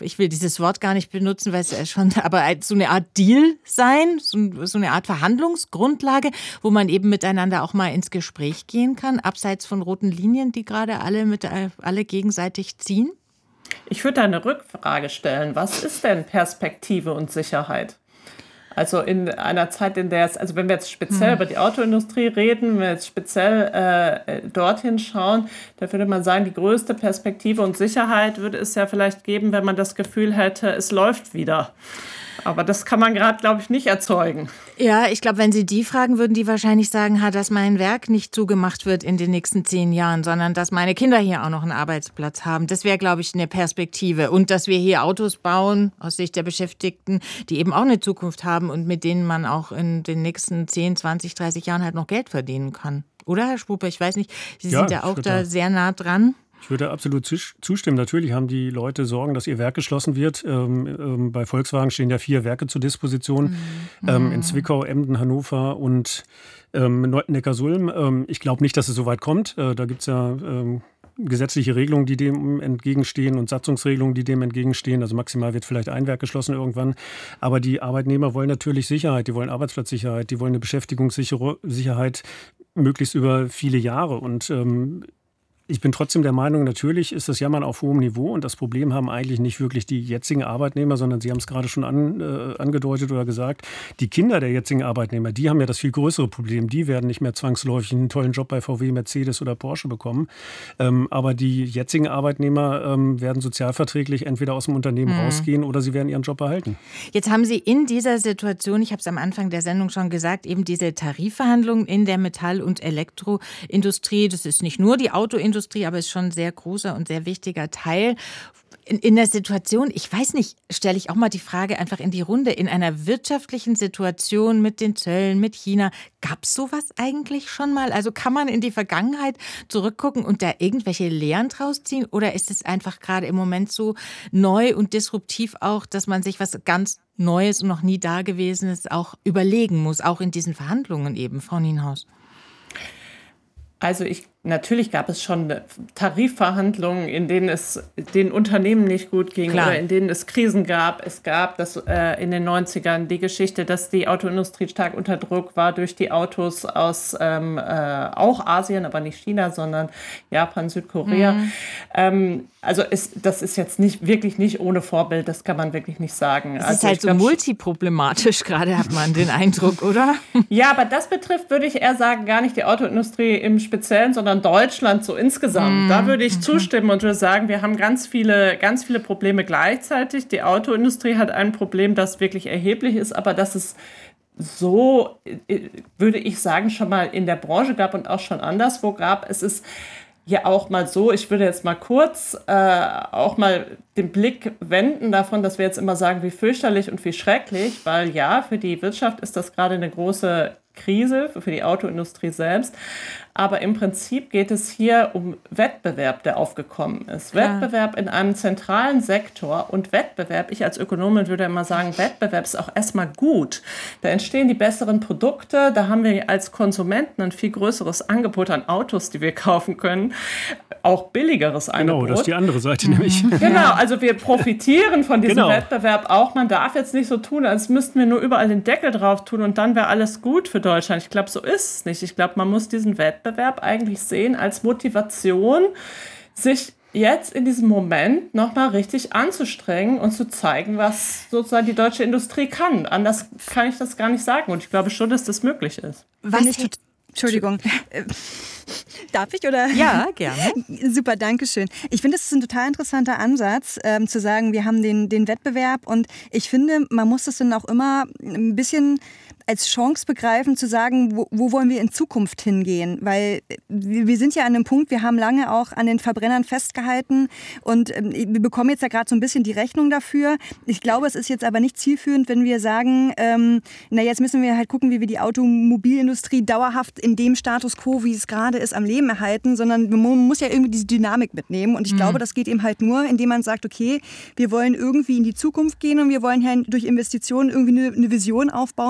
[SPEAKER 3] ich will dieses Wort gar nicht benutzen, weil es schon, aber so eine Art Deal sein, so, so eine Art Verhandlungsgrundlage, wo man eben miteinander auch mal ins Gespräch gehen kann, abseits von roten Linien, die gerade alle mit alle gegenseitig ziehen?
[SPEAKER 2] Ich würde da eine Rückfrage stellen. Was ist denn Perspektive und Sicherheit? Also in einer Zeit, in der es, also wenn wir jetzt speziell hm. über die Autoindustrie reden, wenn wir jetzt speziell äh, dorthin schauen, da würde man sagen, die größte Perspektive und Sicherheit würde es ja vielleicht geben, wenn man das Gefühl hätte, es läuft wieder. Aber das kann man gerade, glaube ich, nicht erzeugen.
[SPEAKER 3] Ja, ich glaube, wenn Sie die fragen, würden die wahrscheinlich sagen, dass mein Werk nicht zugemacht wird in den nächsten zehn Jahren, sondern dass meine Kinder hier auch noch einen Arbeitsplatz haben. Das wäre, glaube ich, eine Perspektive. Und dass wir hier Autos bauen, aus Sicht der Beschäftigten, die eben auch eine Zukunft haben und mit denen man auch in den nächsten zehn, zwanzig, dreißig Jahren halt noch Geld verdienen kann. Oder, Herr Schwuppe? Ich weiß nicht, Sie ja, sind ja auch da sehr nah dran.
[SPEAKER 4] Ich würde absolut zustimmen. Natürlich haben die Leute Sorgen, dass ihr Werk geschlossen wird. Ähm, ähm, bei Volkswagen stehen ja vier Werke zur Disposition. Mhm. Ähm, in Zwickau, Emden, Hannover und ähm, Neckarsulm. Ähm, ich glaube nicht, dass es so weit kommt. Äh, da gibt es ja ähm, gesetzliche Regelungen, die dem entgegenstehen und Satzungsregelungen, die dem entgegenstehen. Also maximal wird vielleicht ein Werk geschlossen irgendwann. Aber die Arbeitnehmer wollen natürlich Sicherheit. Die wollen Arbeitsplatzsicherheit. Die wollen eine Beschäftigungssicherheit möglichst über viele Jahre. Und ähm, ich bin trotzdem der Meinung, natürlich ist das Jammern auf hohem Niveau und das Problem haben eigentlich nicht wirklich die jetzigen Arbeitnehmer, sondern Sie haben es gerade schon an, äh, angedeutet oder gesagt, die Kinder der jetzigen Arbeitnehmer, die haben ja das viel größere Problem. Die werden nicht mehr zwangsläufig einen tollen Job bei V W, Mercedes oder Porsche bekommen. Ähm, aber die jetzigen Arbeitnehmer ähm, werden sozialverträglich entweder aus dem Unternehmen mhm. rausgehen oder sie werden ihren Job behalten.
[SPEAKER 3] Jetzt haben Sie in dieser Situation, ich habe es am Anfang der Sendung schon gesagt, eben diese Tarifverhandlungen in der Metall- und Elektroindustrie. Das ist nicht nur die Autoindustrie, aber ist schon ein sehr großer und sehr wichtiger Teil. In, in der Situation, ich weiß nicht, stelle ich auch mal die Frage einfach in die Runde, in einer wirtschaftlichen Situation mit den Zöllen, mit China, gab es sowas eigentlich schon mal? Also kann man in die Vergangenheit zurückgucken und da irgendwelche Lehren draus ziehen? Oder ist es einfach gerade im Moment so neu und disruptiv auch, dass man sich was ganz Neues und noch nie Dagewesenes auch überlegen muss, auch in diesen Verhandlungen eben, Frau Nienhaus?
[SPEAKER 2] Also ich Natürlich gab es schon Tarifverhandlungen, in denen es den Unternehmen nicht gut ging Klar. oder in denen es Krisen gab. Es gab das, äh, in den neunzigern die Geschichte, dass die Autoindustrie stark unter Druck war durch die Autos aus ähm, äh, auch Asien, aber nicht China, sondern Japan, Südkorea. Mhm. Ähm, also es, das ist jetzt nicht wirklich nicht ohne Vorbild, das kann man wirklich nicht sagen.
[SPEAKER 3] Es
[SPEAKER 2] also
[SPEAKER 3] ist halt so glaub, multiproblematisch gerade, hat man den Eindruck, oder?
[SPEAKER 2] Ja, aber das betrifft, würde ich eher sagen, gar nicht die Autoindustrie im Speziellen, sondern Deutschland so insgesamt. Mm. Da würde ich zustimmen und würde sagen, wir haben ganz viele, ganz viele Probleme gleichzeitig. Die Autoindustrie hat ein Problem, das wirklich erheblich ist, aber das ist so, würde ich sagen, schon mal in der Branche gab und auch schon anderswo gab. Es ist ja auch mal so, ich würde jetzt mal kurz äh, auch mal den Blick wenden davon, dass wir jetzt immer sagen, wie fürchterlich und wie schrecklich, weil ja, für die Wirtschaft ist das gerade eine große Krise, für die Autoindustrie selbst. Aber im Prinzip geht es hier um Wettbewerb, der aufgekommen ist. Ja. Wettbewerb in einem zentralen Sektor und Wettbewerb, ich als Ökonomin würde immer sagen, Wettbewerb ist auch erstmal gut. Da entstehen die besseren Produkte, da haben wir als Konsumenten ein viel größeres Angebot an Autos, die wir kaufen können, auch billigeres Angebot.
[SPEAKER 4] Genau, das ist die andere Seite nämlich.
[SPEAKER 2] Genau, also wir profitieren von diesem genau. Wettbewerb auch. Man darf jetzt nicht so tun, als müssten wir nur überall den Deckel drauf tun und dann wäre alles gut für Deutschland. Ich glaube, so ist es nicht. Ich glaube, man muss diesen Wettbewerb Wettbewerb eigentlich sehen als Motivation, sich jetzt in diesem Moment nochmal richtig anzustrengen und zu zeigen, was sozusagen die deutsche Industrie kann. Anders kann ich das gar nicht sagen und ich glaube schon, dass das möglich ist.
[SPEAKER 1] Was ich, Entschuldigung. Darf ich oder?
[SPEAKER 3] Ja, gerne.
[SPEAKER 1] Super, danke schön. Ich finde, das ist ein total interessanter Ansatz, ähm, zu sagen, wir haben den, den Wettbewerb und ich finde, man muss das dann auch immer ein bisschen als Chance begreifen, zu sagen, wo, wo wollen wir in Zukunft hingehen? Weil wir sind ja an einem Punkt, wir haben lange auch an den Verbrennern festgehalten und ähm, wir bekommen jetzt ja gerade so ein bisschen die Rechnung dafür. Ich glaube, es ist jetzt aber nicht zielführend, wenn wir sagen, ähm, na jetzt müssen wir halt gucken, wie wir die Automobilindustrie dauerhaft in dem Status quo, wie es gerade ist, am Leben erhalten, sondern man muss ja irgendwie diese Dynamik mitnehmen und ich mhm. glaube, das geht eben halt nur, indem man sagt, okay, wir wollen irgendwie in die Zukunft gehen und wir wollen halt durch Investitionen irgendwie eine, eine Vision aufbauen, wie wir halt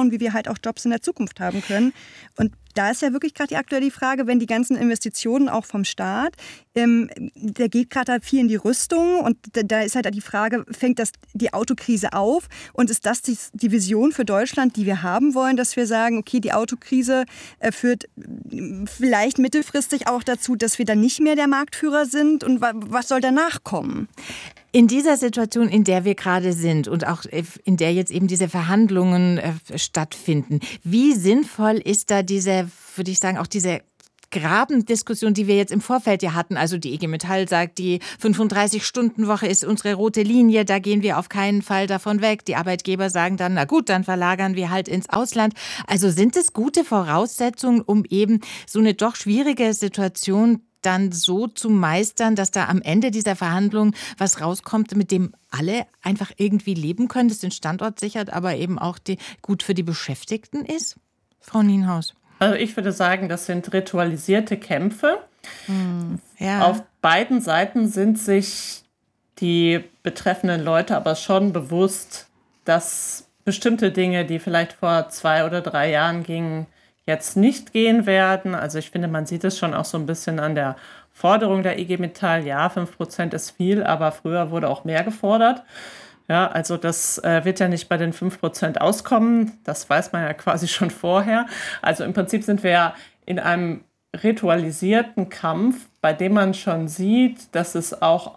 [SPEAKER 1] halt auch Jobs in der Zukunft haben können. Und da ist ja wirklich gerade die aktuelle Frage, wenn die ganzen Investitionen auch vom Staat, ähm, da geht gerade viel in die Rüstung und da, da ist halt die Frage, fängt das die Autokrise auf und ist das die, die Vision für Deutschland, die wir haben wollen, dass wir sagen, okay, die Autokrise äh, führt vielleicht mittelfristig auch dazu, dass wir dann nicht mehr der Marktführer sind und wa- was soll danach kommen?
[SPEAKER 3] In dieser Situation, in der wir gerade sind und auch in der jetzt eben diese Verhandlungen äh, stattfinden, wie sinnvoll ist da diese, würde ich sagen, auch diese Grabendiskussion, die wir jetzt im Vorfeld ja hatten? Also die I G Metall sagt, die fünfunddreißig-Stunden-Woche ist unsere rote Linie, da gehen wir auf keinen Fall davon weg. Die Arbeitgeber sagen dann, na gut, dann verlagern wir halt ins Ausland. Also sind es gute Voraussetzungen, um eben so eine doch schwierige Situation dann so zu meistern, dass da am Ende dieser Verhandlungen was rauskommt, mit dem alle einfach irgendwie leben können, das den Standort sichert, aber eben auch die, gut für die Beschäftigten ist? Frau Nienhaus.
[SPEAKER 2] Also ich würde sagen, das sind ritualisierte Kämpfe.
[SPEAKER 3] Hm, ja.
[SPEAKER 2] Auf beiden Seiten sind sich die betreffenden Leute aber schon bewusst, dass bestimmte Dinge, die vielleicht vor zwei oder drei Jahren gingen, jetzt nicht gehen werden. Also ich finde, man sieht es schon auch so ein bisschen an der Forderung der I G Metall. Ja, fünf Prozent ist viel, aber früher wurde auch mehr gefordert. Ja, also das äh, wird ja nicht bei den fünf Prozent auskommen. Das weiß man ja quasi schon vorher. Also im Prinzip sind wir ja in einem ritualisierten Kampf, bei dem man schon sieht, dass es auch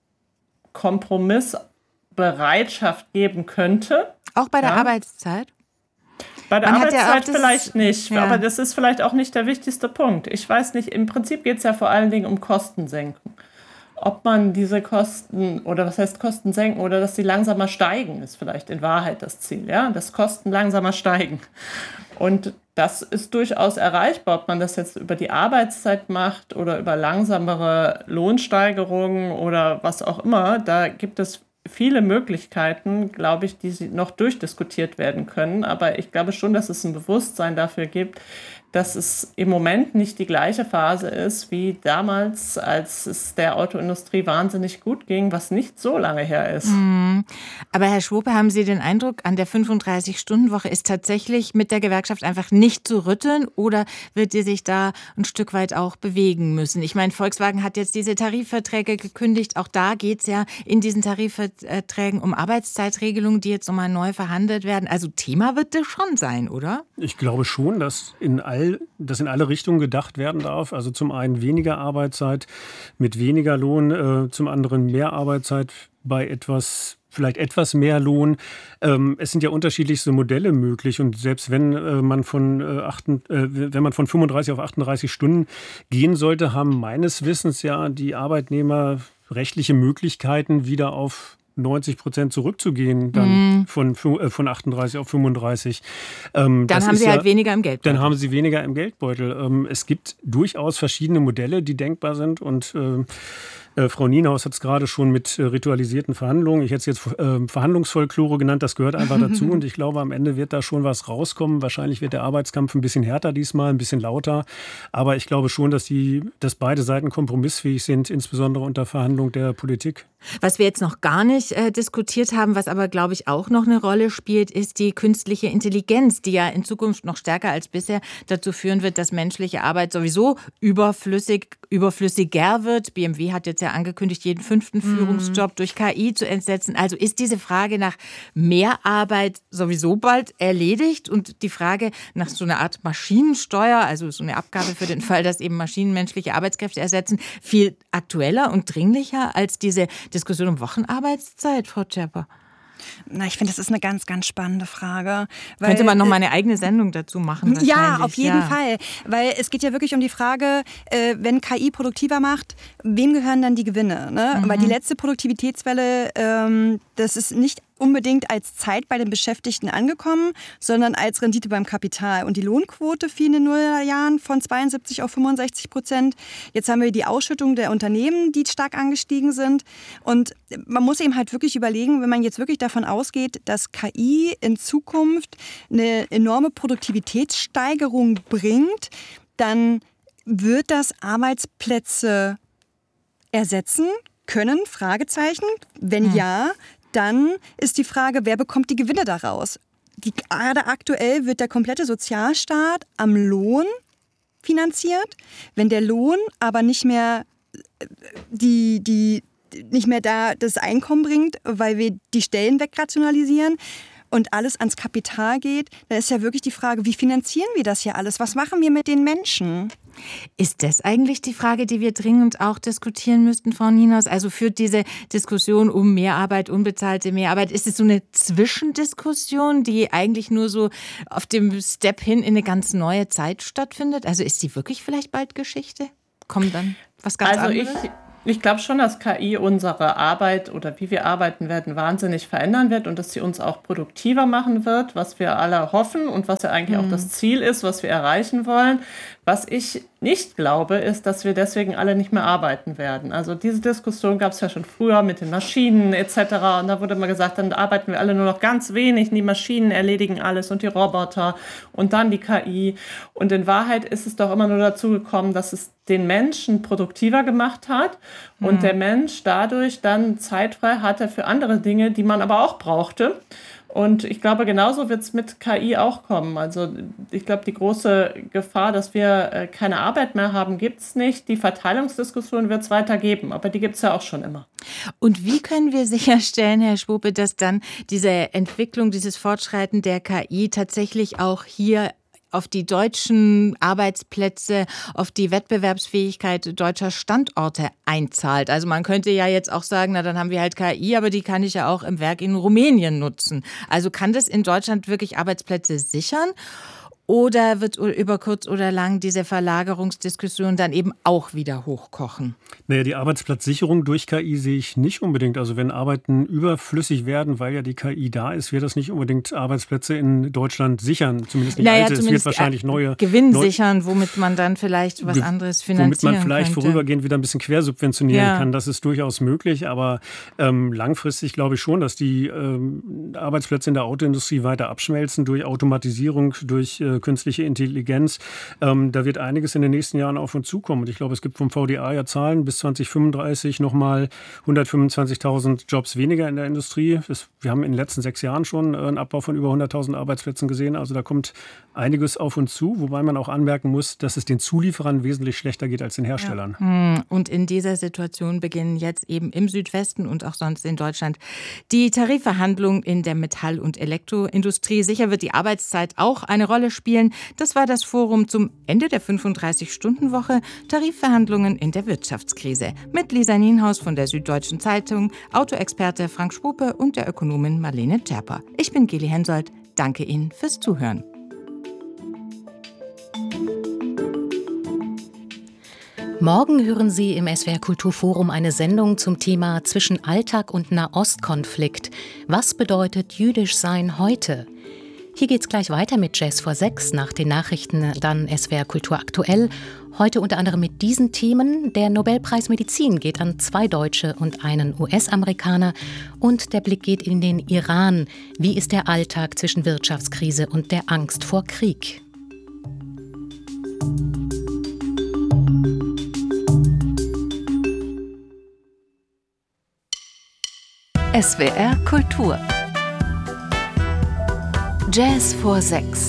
[SPEAKER 2] Kompromissbereitschaft geben könnte.
[SPEAKER 3] Auch bei der
[SPEAKER 2] ja.
[SPEAKER 3] Arbeitszeit?
[SPEAKER 2] Bei der
[SPEAKER 3] Man
[SPEAKER 2] Arbeitszeit
[SPEAKER 3] ja
[SPEAKER 2] vielleicht nicht,
[SPEAKER 3] ja.
[SPEAKER 2] aber das ist vielleicht auch nicht der wichtigste Punkt. Ich weiß nicht, im Prinzip geht es ja vor allen Dingen um Kostensenkung. Ob man diese Kosten, oder was heißt Kosten senken, oder dass sie langsamer steigen, ist vielleicht in Wahrheit das Ziel, ja, dass Kosten langsamer steigen. Und das ist durchaus erreichbar, ob man das jetzt über die Arbeitszeit macht oder über langsamere Lohnsteigerungen oder was auch immer. Da gibt es viele Möglichkeiten, glaube ich, die noch durchdiskutiert werden können. Aber ich glaube schon, dass es ein Bewusstsein dafür gibt, dass es im Moment nicht die gleiche Phase ist wie damals, als es der Autoindustrie wahnsinnig gut ging, was nicht so lange her ist.
[SPEAKER 3] Mhm. Aber Herr Schwope, haben Sie den Eindruck, an der fünfunddreißig-Stunden-Woche ist tatsächlich mit der Gewerkschaft einfach nicht zu rütteln oder wird die sich da ein Stück weit auch bewegen müssen? Ich meine, Volkswagen hat jetzt diese Tarifverträge gekündigt. Auch da geht es ja in diesen Tarifverträgen um Arbeitszeitregelungen, die jetzt nochmal neu verhandelt werden. Also Thema wird das schon sein, oder?
[SPEAKER 4] Ich glaube schon, dass in all dass in alle Richtungen gedacht werden darf. Also zum einen weniger Arbeitszeit mit weniger Lohn, äh, zum anderen mehr Arbeitszeit bei etwas, vielleicht etwas mehr Lohn. Ähm, es sind ja unterschiedlichste Modelle möglich und selbst wenn äh, man von äh, acht, äh, wenn man von fünfunddreißig auf achtunddreißig Stunden gehen sollte, haben meines Wissens ja die Arbeitnehmer rechtliche Möglichkeiten, wieder auf neunzig Prozent zurückzugehen, dann mm. von, von achtunddreißig auf fünfunddreißig.
[SPEAKER 3] Ähm, dann haben sie ja, halt weniger im Geldbeutel.
[SPEAKER 4] Dann haben sie weniger im Geldbeutel. Ähm, es gibt durchaus verschiedene Modelle, die denkbar sind und äh, äh, Frau Nienhaus hat es gerade schon mit äh, ritualisierten Verhandlungen, ich hätte es jetzt äh, Verhandlungsfolklore genannt, das gehört einfach dazu und ich glaube, am Ende wird da schon was rauskommen. Wahrscheinlich wird der Arbeitskampf ein bisschen härter diesmal, ein bisschen lauter, aber ich glaube schon, dass, die, dass beide Seiten kompromissfähig sind, insbesondere unter Verhandlung der Politik.
[SPEAKER 3] Was wir jetzt noch gar nicht äh, diskutiert haben, was aber, glaube ich, auch noch eine Rolle spielt, ist die künstliche Intelligenz, die ja in Zukunft noch stärker als bisher dazu führen wird, dass menschliche Arbeit sowieso überflüssig, überflüssiger wird. B M W hat jetzt ja angekündigt, jeden fünften mhm. Führungsjob durch K I zu ersetzen. Also ist diese Frage nach mehr Arbeit sowieso bald erledigt und die Frage nach so einer Art Maschinensteuer, also so eine Abgabe für den Fall, dass eben Maschinen menschliche Arbeitskräfte ersetzen, viel aktueller und dringlicher als diese Diskussion um Wochenarbeitszeit, Frau Schepper?
[SPEAKER 1] Na, ich finde, das ist eine ganz, ganz spannende Frage.
[SPEAKER 3] Weil, Könnte man noch mal eine eigene Sendung dazu machen?
[SPEAKER 1] Ja, auf jeden
[SPEAKER 3] ja.
[SPEAKER 1] Fall. Weil es geht ja wirklich um die Frage, äh, wenn K I produktiver macht, wem gehören dann die Gewinne? Ne? Mhm. Weil die letzte Produktivitätswelle, ähm, das ist nicht unbedingt als Zeit bei den Beschäftigten angekommen, sondern als Rendite beim Kapital. Und die Lohnquote fiel in den Nullerjahren von zweiundsiebzig auf fünfundsechzig Prozent. Jetzt haben wir die Ausschüttung der Unternehmen, die stark angestiegen sind. Und man muss eben halt wirklich überlegen, wenn man jetzt wirklich davon ausgeht, dass K I in Zukunft eine enorme Produktivitätssteigerung bringt, dann wird das Arbeitsplätze ersetzen können? Fragezeichen. Wenn hm. ja, dann ist die Frage, wer bekommt die Gewinne daraus? die, gerade aktuell wird der komplette Sozialstaat am Lohn finanziert. Wenn der Lohn aber nicht mehr die, die nicht mehr da das Einkommen bringt, weil wir die Stellen wegrationalisieren und alles ans Kapital geht, dann ist ja wirklich die Frage, wie finanzieren wir das hier alles? Was machen wir mit den Menschen?
[SPEAKER 3] Ist das eigentlich die Frage, die wir dringend auch diskutieren müssten, Frau Nienhaus? Also führt diese Diskussion um Mehrarbeit, unbezahlte Mehrarbeit, ist es so eine Zwischendiskussion, die eigentlich nur so auf dem Step hin in eine ganz neue Zeit stattfindet? Also ist die wirklich vielleicht bald Geschichte? Kommt dann was ganz
[SPEAKER 2] also
[SPEAKER 3] anderes?
[SPEAKER 2] Ich Ich glaube schon, dass K I unsere Arbeit oder wie wir arbeiten werden wahnsinnig verändern wird und dass sie uns auch produktiver machen wird, was wir alle hoffen und was ja eigentlich mhm. auch das Ziel ist, was wir erreichen wollen. Was ich nicht glaube, ist, dass wir deswegen alle nicht mehr arbeiten werden. Also diese Diskussion gab es ja schon früher mit den Maschinen et cetera. Und da wurde immer gesagt, dann arbeiten wir alle nur noch ganz wenig. Die Maschinen erledigen alles und die Roboter und dann die K I. Und in Wahrheit ist es doch immer nur dazu gekommen, dass es den Menschen produktiver gemacht hat und mhm. der Mensch dadurch dann Zeit frei hatte für andere Dinge, die man aber auch brauchte. Und ich glaube, genauso wird es mit K I auch kommen. Also ich glaube, die große Gefahr, dass wir keine Arbeit mehr haben, gibt es nicht. Die Verteilungsdiskussion wird es weiter geben, aber die gibt es ja auch schon immer.
[SPEAKER 3] Und wie können wir sicherstellen, Herr Schwope, dass dann diese Entwicklung, dieses Fortschreiten der K I tatsächlich auch hier auf die deutschen Arbeitsplätze, auf die Wettbewerbsfähigkeit deutscher Standorte einzahlt? Also man könnte ja jetzt auch sagen, na dann haben wir halt K I, aber die kann ich ja auch im Werk in Rumänien nutzen. Also kann das in Deutschland wirklich Arbeitsplätze sichern? Oder wird über kurz oder lang diese Verlagerungsdiskussion dann eben auch wieder hochkochen?
[SPEAKER 4] Naja, die Arbeitsplatzsicherung durch K I sehe ich nicht unbedingt. Also wenn Arbeiten überflüssig werden, weil ja die K I da ist, wird das nicht unbedingt Arbeitsplätze in Deutschland sichern. Zumindest nicht
[SPEAKER 3] naja,
[SPEAKER 4] alte.
[SPEAKER 3] Zumindest
[SPEAKER 4] es wird wahrscheinlich neue...
[SPEAKER 3] Gewinn
[SPEAKER 4] neu,
[SPEAKER 3] sichern, womit man dann vielleicht was anderes finanzieren könnte.
[SPEAKER 4] Womit man vielleicht
[SPEAKER 3] könnte.
[SPEAKER 4] vorübergehend wieder ein bisschen quersubventionieren
[SPEAKER 3] ja.
[SPEAKER 4] kann. Das ist durchaus möglich. Aber ähm, langfristig glaube ich schon, dass die ähm, Arbeitsplätze in der Autoindustrie weiter abschmelzen durch Automatisierung, durch äh, künstliche Intelligenz. Intelligenz. Ähm, da wird einiges in den nächsten Jahren auf uns zukommen. Und ich glaube, es gibt vom V D A ja Zahlen, bis zwanzig fünfunddreißig nochmal hundertfünfundzwanzigtausend Jobs weniger in der Industrie. Das, wir haben in den letzten sechs Jahren schon einen Abbau von über hunderttausend Arbeitsplätzen gesehen. Also da kommt einiges auf uns zu, wobei man auch anmerken muss, dass es den Zulieferern wesentlich schlechter geht als den Herstellern.
[SPEAKER 3] Ja. Und in dieser Situation beginnen jetzt eben im Südwesten und auch sonst in Deutschland die Tarifverhandlungen in der Metall- und Elektroindustrie. Sicher wird die Arbeitszeit auch eine Rolle spielen. Das war das Forum zum Ende der fünfunddreißig-Stunden-Woche, Tarifverhandlungen in der Wirtschaftskrise. Mit Lisa Nienhaus von der Süddeutschen Zeitung, Autoexperte Frank Schwope und der Ökonomin Marlene Terper. Ich bin Geli Hensoldt. Danke Ihnen fürs Zuhören.
[SPEAKER 5] Morgen hören Sie im S W R Kulturforum eine Sendung zum Thema Zwischen Alltag und Nahostkonflikt. Was bedeutet jüdisch sein heute? Hier geht's gleich weiter mit Jazz vor sechs, nach den Nachrichten dann S W R Kultur aktuell. Heute unter anderem mit diesen Themen. Der Nobelpreis Medizin geht an zwei Deutsche und einen U S-Amerikaner. Und der Blick geht in den Iran. Wie ist der Alltag zwischen Wirtschaftskrise und der Angst vor Krieg? S W R Kultur. Jazz vor sechs.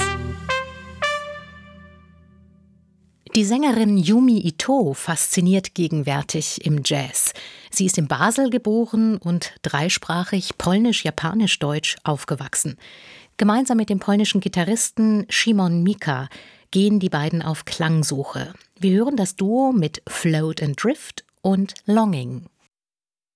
[SPEAKER 5] Die Sängerin Yumi Ito fasziniert gegenwärtig im Jazz. Sie ist in Basel geboren und dreisprachig polnisch-japanisch-deutsch aufgewachsen. Gemeinsam mit dem polnischen Gitarristen Szymon Mika gehen die beiden auf Klangsuche. Wir hören das Duo mit Float and Drift und Longing.